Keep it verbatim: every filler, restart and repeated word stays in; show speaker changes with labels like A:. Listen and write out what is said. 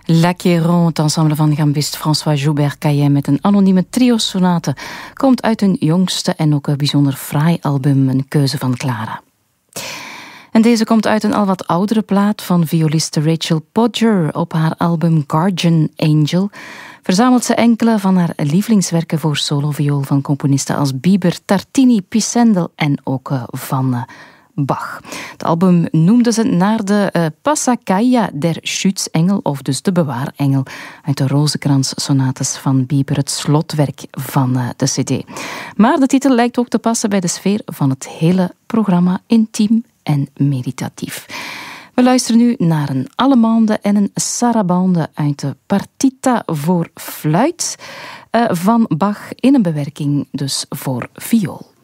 A: L'Achéron, het ensemble van gambist François Joubert-Caillet met een anonieme trio-sonate, komt uit hun jongste en ook een bijzonder fraai album, een keuze van Clara. En deze komt uit een al wat oudere plaat van violiste Rachel Podger. Op haar album Guardian Angel verzamelt ze enkele van haar lievelingswerken voor soloviool van componisten als Bieber, Tartini, Pisendel en ook uh, van uh, Bach. Het album noemde ze naar de uh, Passacaglia der Schutzengel, of dus de bewaarengel, uit de Rozenkrans-sonates van Bieber, het slotwerk van uh, de cd. Maar de titel lijkt ook te passen bij de sfeer van het hele programma, intiem en meditatief. We luisteren nu naar een allemande en een sarabande uit de Partita voor fluit uh, van Bach in een bewerking dus voor viool.